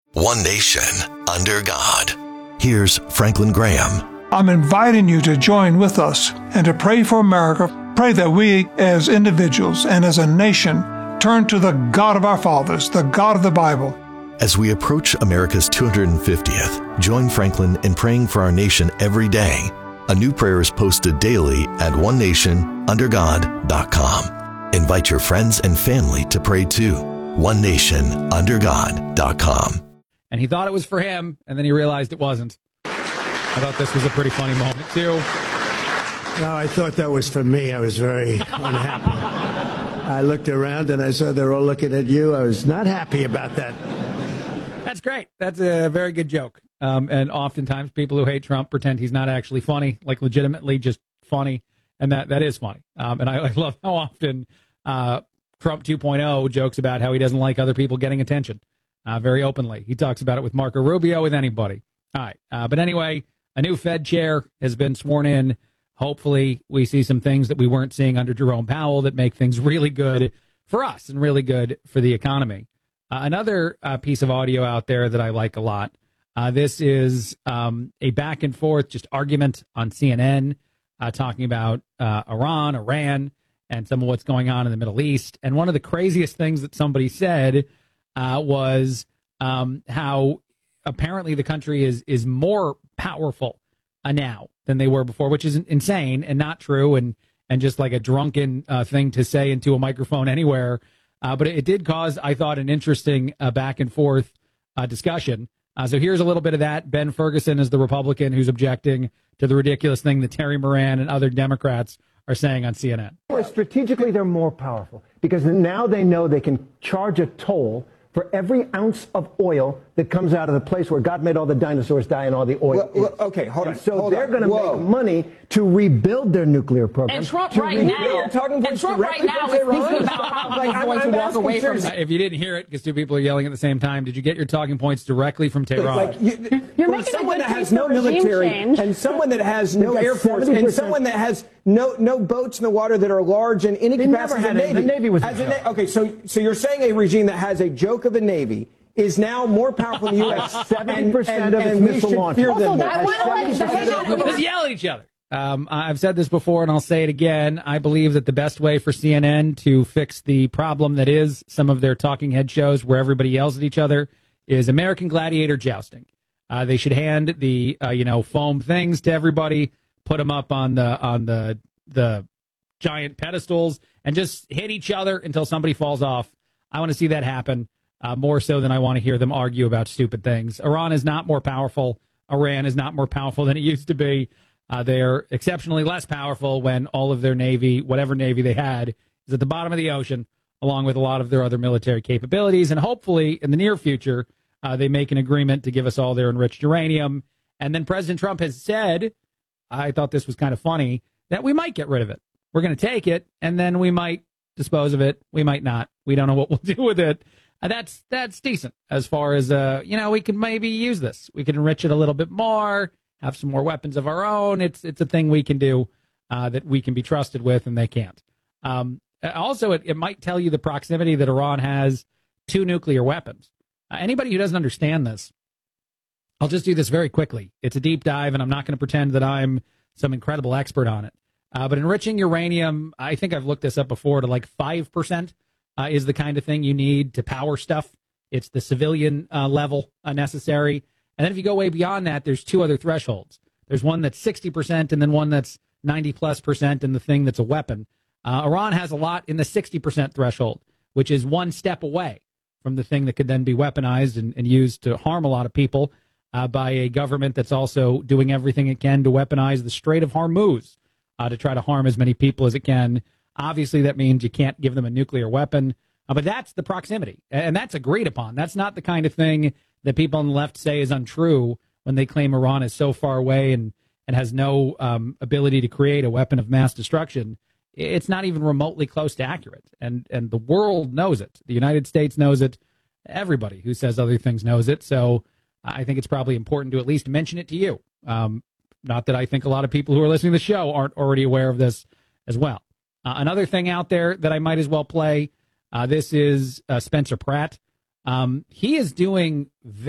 One nation, under God. Here's Franklin Graham. I'm inviting you to join with us and to pray for America. Pray that we, as individuals and as a nation, turn to the God of our fathers, the God of the Bible. As we approach America's 250th, join Franklin in praying for our nation every day. A new prayer is posted daily at onenationundergod.com. Invite your friends and family to pray too. onenationundergod.com. And he thought it was for him, and then he realized it wasn't. I thought this was a pretty funny moment, too. No, I thought that was for me. I was very unhappy. I looked around, and I saw they're all looking at you. I was not happy about that. That's great. That's a very good joke. And oftentimes people who hate Trump pretend he's not actually funny, like legitimately just funny, and that is funny. And I love how often Trump 2.0 jokes about how he doesn't like other people getting attention very openly. He talks about it with Marco Rubio, with anybody. All right. But anyway, a new Fed chair has been sworn in. Hopefully we see some things that we weren't seeing under Jerome Powell that make things really good for us and really good for the economy. Another piece of audio out there that I like a lot. This is a back and forth just argument on CNN talking about Iran, and some of what's going on in the Middle East. And one of the craziest things that somebody said was how apparently the country is more powerful now than they were before, which is insane and not true, and just like a drunken thing to say into a microphone anywhere. But it did cause, I thought, an interesting back and forth discussion. So here's a little bit of that. Ben Ferguson is the Republican who's objecting to the ridiculous thing that Terry Moran and other Democrats are saying on CNN. Strategically, they're more powerful because now they know they can charge a toll for every ounce of oil that comes out of the place where God made all the dinosaurs die and all the oil. Well, okay, hold on. So they're going to make money to rebuild their nuclear program. And Trump right now is thinking about how he's going to walk away from it. If you didn't hear it, because two people are yelling at the same time, did you get your talking points directly from Tehran? You're making someone a that good has case no for regime military change. and someone that has no Air Force and someone that has no boats in the water that are large and any capacity of the Navy. The Navy was okay, so you're saying a regime that has a joke of a Navy is now more powerful than the U.S. 70% of its missile launches. Just yell at each other. I've said this before, and I'll say it again. I believe that the best way for CNN to fix the problem that is some of their talking head shows where everybody yells at each other is American Gladiator jousting. They should hand the foam things to everybody, put them up on the giant pedestals, and just hit each other until somebody falls off. I want to see that happen. More so than I want to hear them argue about stupid things. Iran is not more powerful. Iran is not more powerful than it used to be. They're exceptionally less powerful when all of their navy, whatever navy they had, is at the bottom of the ocean, along with a lot of their other military capabilities. And hopefully, in the near future, they make an agreement to give us all their enriched uranium. And then President Trump has said, I thought this was kind of funny, that we might get rid of it. We're going to take it, and then we might dispose of it. We might not. We don't know what we'll do with it. That's decent as far as, we can maybe use this. We can enrich it a little bit more, have some more weapons of our own. It's a thing we can do that we can be trusted with, and they can't. Also, it might tell you the proximity that Iran has to nuclear weapons. Anybody who doesn't understand this, I'll just do this very quickly. It's a deep dive, and I'm not going to pretend that I'm some incredible expert on it. But enriching uranium, I think I've looked this up before, to like 5%. Is the kind of thing you need to power stuff. It's the civilian level necessary. And then if you go way beyond that, there's two other thresholds. There's one that's 60% and then one that's 90+% and the thing that's a weapon. Iran has a lot in the 60% threshold, which is one step away from the thing that could then be weaponized and used to harm a lot of people by a government that's also doing everything it can to weaponize the Strait of Hormuz to try to harm as many people as it can. Obviously, that means you can't give them a nuclear weapon, but that's the proximity, and that's agreed upon. That's not the kind of thing that people on the left say is untrue when they claim Iran is so far away and has no ability to create a weapon of mass destruction. It's not even remotely close to accurate, and the world knows it. The United States knows it. Everybody who says other things knows it, so I think it's probably important to at least mention it to you. Not that I think a lot of people who are listening to the show aren't already aware of this as well. Another thing out there that I might as well play, this is Spencer Pratt. He is doing